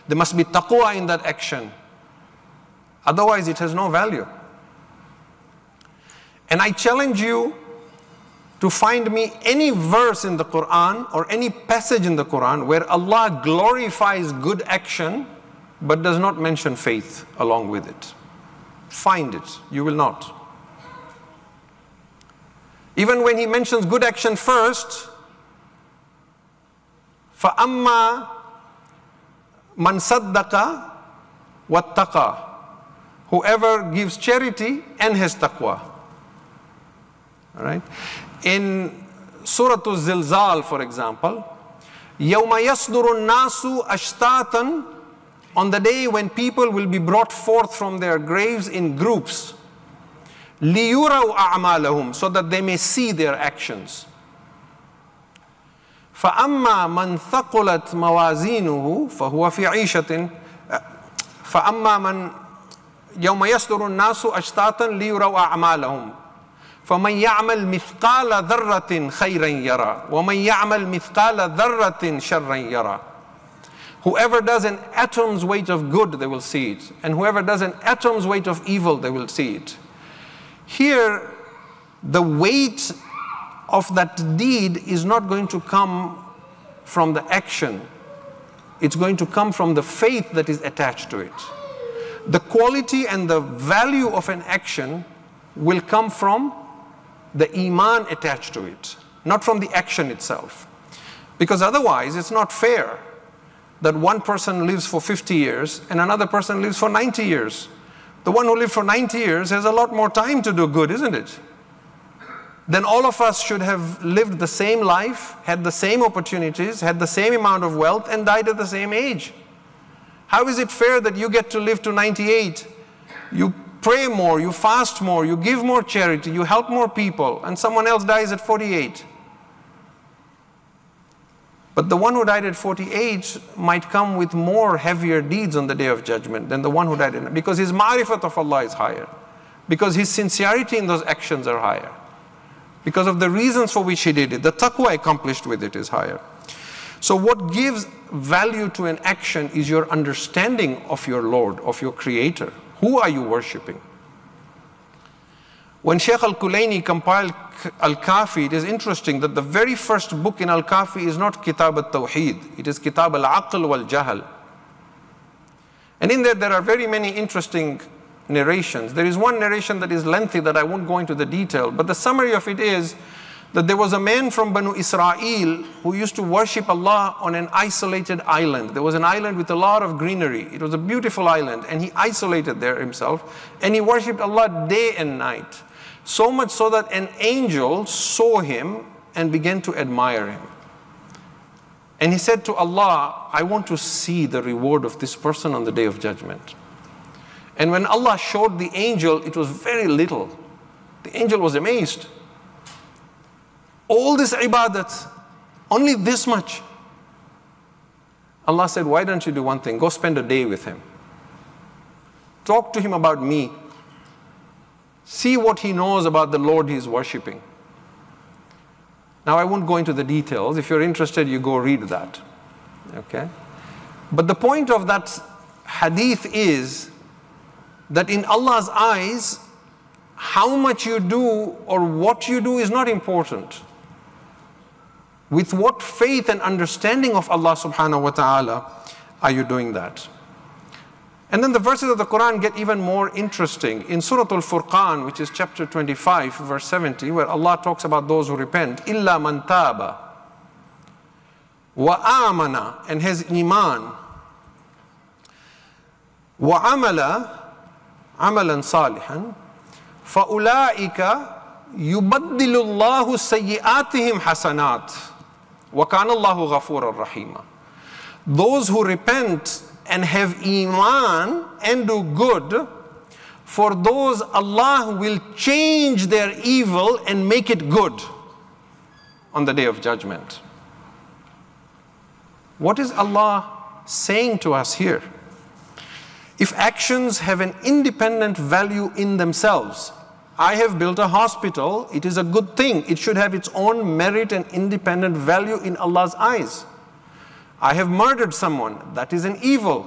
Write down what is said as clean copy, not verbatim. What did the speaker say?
There must be taqwa in that action. Otherwise, it has no value. And I challenge you to find me any verse in the Quran or any passage in the Quran where Allah glorifies good action but does not mention faith along with it. Find it. You will not. Even when He mentions good action first, فَأَمَّا مَنْ صَدَّقَ وَاتَّقَى, whoever gives charity and has taqwa. All right? In Surah Al-Zilzal, for example, يَوْمَ يَصْدُرُ النَّاسُ أَشْتَاتًا, on the day when people will be brought forth from their graves in groups, لِيُرَوْا أَعْمَالَهُم, so that they may see their actions. فَأَمَّا مَنْ ثَقُلَتْ مَوَازِينُهُ فَهُوَ فِي عِيشَةٍ فَأَمَّا مَنْ يَوْمَ يَصْدُرُ النَّاسُ أَشْتَاتًا لِيُرَوْا أَعْمَالَهُم فَمَنْ يَعْمَلْ مِثْقَالَ ذَرَّةٍ خَيْرًا يَرَى وَمَنْ يَعْمَلْ مِثْقَالَ ذَرَّةٍ شَرًّا يَرَى. Whoever does an atom's weight of good, they will see it. And whoever does an atom's weight of evil, they will see it. Here, the weight of that deed is not going to come from the action. It's going to come from the faith that is attached to it. The quality and the value of an action will come from the iman attached to it, not from the action itself. Because otherwise, it's not fair that one person lives for 50 years and another person lives for 90 years. The one who lived for 90 years has a lot more time to do good, isn't it? Then all of us should have lived the same life, had the same opportunities, had the same amount of wealth, and died at the same age. How is it fair that you get to live to 98? You pray more, you fast more, you give more charity, you help more people, and someone else dies at 48. But the one who died at 48 might come with more heavier deeds on the Day of Judgment than the one who died in, because his ma'rifat of Allah is higher, because his sincerity in those actions are higher, because of the reasons for which he did it. The taqwa accomplished with it is higher. So what gives value to an action is your understanding of your Lord, of your Creator. Who are you worshipping? When Shaykh al-Kulaini compiled Al-Kafi, it is interesting that the very first book in Al-Kafi is not Kitab al-Tawheed, it is Kitab al-Aql wal-Jahl. And in there are very many interesting narrations. There is one narration that is lengthy that I won't go into the detail, but the summary of it is that there was a man from Banu Israel who used to worship Allah on an isolated island. There was an island with a lot of greenery. It was a beautiful island, and he isolated there himself, and he worshipped Allah day and night. So much so that an angel saw him and began to admire him. And he said to Allah, I want to see the reward of this person on the Day of Judgment. And when Allah showed the angel, it was very little. The angel was amazed. All this ibadat, only this much. Allah said, why don't you do one thing? Go spend a day with him. Talk to him about me. See what he knows about the Lord he is worshipping. Now I won't go into the details. If you're interested, you go read that. Okay? But the point of that hadith is that in Allah's eyes, how much you do or what you do is not important. With what faith and understanding of Allah subhanahu wa ta'ala are you doing that? And then the verses of the Quran get even more interesting. In Surah Al-Furqan, which is chapter 25, verse 70, where Allah talks about those who repent, إِلَّا مَنْ تَابَ وَآمَنَ, and has iman, وَعَمَلَ عَمَلًا صَالِحًا فَأُولَٰئِكَ يُبَدِّلُ اللَّهُ سَيِّئَاتِهِمْ حَسَنَاتٍ وَكَانَ اللَّهُ غَفُورًا رَحِيمًا. Those who repent and have iman and do good, for those Allah will change their evil and make it good on the Day of Judgment. What is Allah saying to us here? If actions have an independent value in themselves, I have built a hospital, it is a good thing. It should have its own merit and independent value in Allah's eyes. I have murdered someone, that is an evil.